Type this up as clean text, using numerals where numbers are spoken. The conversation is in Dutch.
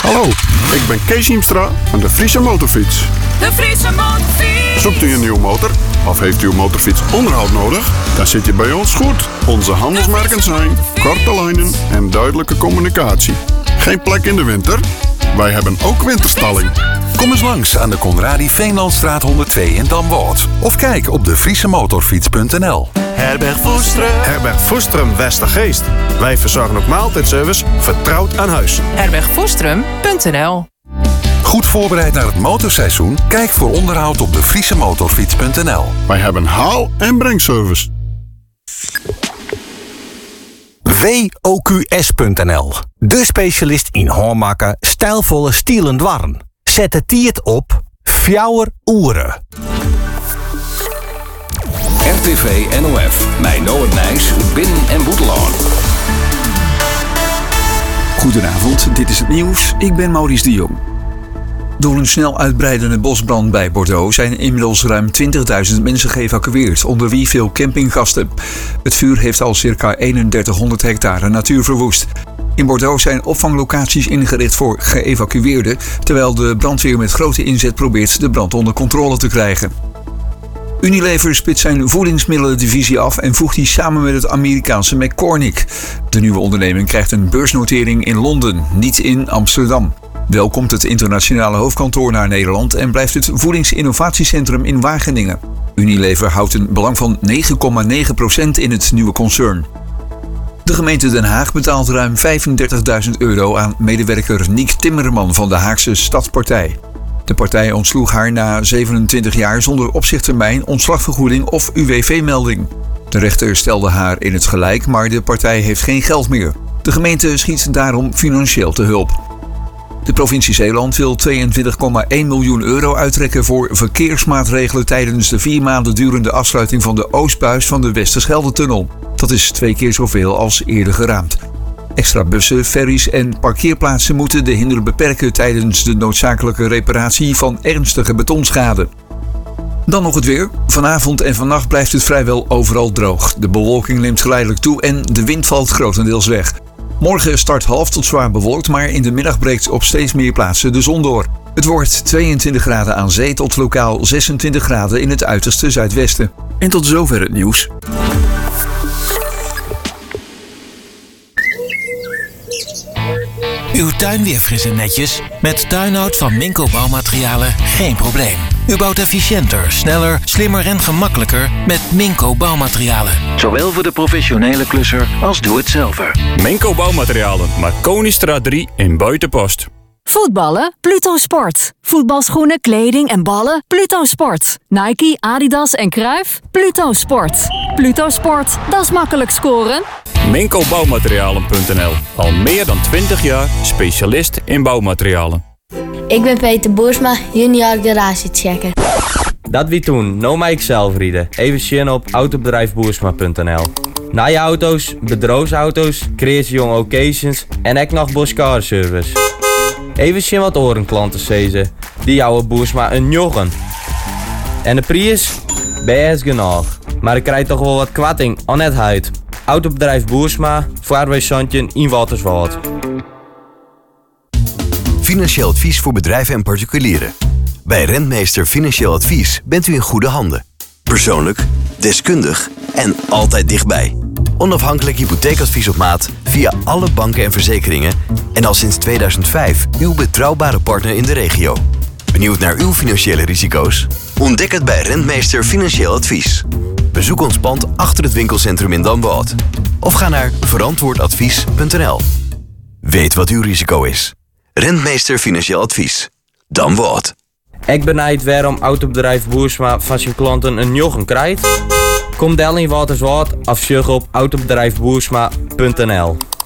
Hallo, ik ben Kees Hiemstra van de Friese Motorfiets. De Friese Motorfiets. Zoekt u een nieuwe motor of heeft uw motorfiets onderhoud nodig? Dan zit je bij ons goed. Onze handelsmerken zijn korte lijnen en duidelijke communicatie. Geen plek in de winter? Wij hebben ook winterstalling. Kom eens langs aan de Conradi Veenlandstraat 102 in Damwoord. Of kijk op defriesemotorfiets.nl. Herberg Voestrum Westergeest. Wij verzorgen ook maaltijdservice, vertrouwd aan huis. herbergvoestrum.nl. Goed voorbereid naar het motorseizoen? Kijk voor onderhoud op defriesemotorfiets.nl. Wij hebben haal- en brengservice. WOQS.nl. De specialist in hoormakken, stijlvolle stielen dwarren. Zet het tiert op Fjouwer Oeren. RTV NOF, mijn Noord Nijs, Binnen- en Boetelaan. Goedenavond, dit is het nieuws. Ik ben Maurice de Jong. Door een snel uitbreidende bosbrand bij Bordeaux zijn inmiddels ruim 20.000 mensen geëvacueerd, onder wie veel campinggasten. Het vuur heeft al circa 3100 hectare natuur verwoest. In Bordeaux zijn opvanglocaties ingericht voor geëvacueerden, terwijl de brandweer met grote inzet probeert de brand onder controle te krijgen. Unilever spitst zijn voedingsmiddelendivisie af en voegt die samen met het Amerikaanse McCormick. De nieuwe onderneming krijgt een beursnotering in Londen, niet in Amsterdam. Wel komt het internationale hoofdkantoor naar Nederland en blijft het voedingsinnovatiecentrum in Wageningen. Unilever houdt een belang van 9,9% in het nieuwe concern. De gemeente Den Haag betaalt ruim €35.000 aan medewerker Niek Timmerman van de Haagse Stadspartij. De partij ontsloeg haar na 27 jaar zonder opzichttermijn, ontslagvergoeding of UWV-melding. De rechter stelde haar in het gelijk, maar de partij heeft geen geld meer. De gemeente schiet daarom financieel te hulp. De provincie Zeeland wil €22,1 miljoen uittrekken voor verkeersmaatregelen tijdens de 4 maanden durende afsluiting van de Oostbuis van de Westerschelde-tunnel. Dat is 2 keer zoveel als eerder geraamd. Extra bussen, ferries en parkeerplaatsen moeten de hinder beperken tijdens de noodzakelijke reparatie van ernstige betonschade. Dan nog het weer. Vanavond en vannacht blijft het vrijwel overal droog. De bewolking neemt geleidelijk toe en de wind valt grotendeels weg. Morgen start half tot zwaar bewolkt, maar in de middag breekt op steeds meer plaatsen de zon door. Het wordt 22 graden aan zee tot lokaal 26 graden in het uiterste zuidwesten. En tot zover het nieuws. Uw tuin weer fris en netjes? Met tuinhout van Minco Bouwmaterialen geen probleem. U bouwt efficiënter, sneller, slimmer en gemakkelijker met Minco Bouwmaterialen. Zowel voor de professionele klusser als doe-het-zelver. Minco Bouwmaterialen, Marconistraat 3 in Buitenpost. Voetballen? Pluto Sport. Voetbalschoenen, kleding en ballen? Pluto Sport. Nike, Adidas en Cruijff? Pluto Sport. Pluto Sport, dat is makkelijk scoren. MincoBouwmaterialen.nl. Al meer dan 20 jaar specialist in bouwmaterialen. Ik ben Peter Boersma, junior garagechecker. Dat wie toen, nou maar ik zelf rieden. Even zien op autobedrijfboersma.nl. Na je auto's, bedrijfsauto's, creatiejonge occasions en ook nog Boskar service. Even zien wat orenklanten zezen. Die jouwe Boersma een joggen. En de prijs? Best genoeg. Maar ik krijg toch wel wat kwatting aan het huid. Autobedrijf Boersma, Vaarweesandje in Waterswald. Financieel advies voor bedrijven en particulieren. Bij Rentmeester Financieel Advies bent u in goede handen. Persoonlijk, deskundig en altijd dichtbij. Onafhankelijk hypotheekadvies op maat via alle banken en verzekeringen. En al sinds 2005 uw betrouwbare partner in de regio. Benieuwd naar uw financiële risico's? Ontdek het bij Rentmeester Financieel Advies. Bezoek ons pand achter het winkelcentrum in Damwoord. Of ga naar verantwoordadvies.nl. Weet wat uw risico is. Rentmeester Financieel Advies. Damwoord. Ik benijd waarom autobedrijf Boersma van zijn klanten een joggen krijgt. Kom del in Waterswald of zoek op autobedrijfboersma.nl.